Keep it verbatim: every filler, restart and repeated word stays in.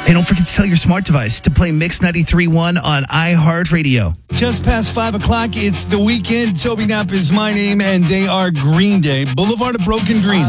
Hey, don't forget to tell your smart device to play Mix ninety-three point one on iHeartRadio. Just past five o'clock, it's the weekend. Toby Knapp is my name, and they are Green Day. Boulevard of Broken Dreams.